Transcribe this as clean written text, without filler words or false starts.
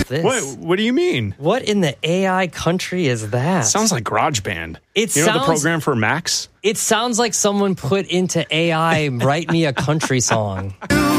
this? What do you mean? What in the AI country is that? Sounds like GarageBand. It you know the sounds- program for Macs? It sounds like someone put into AI, write me a country song.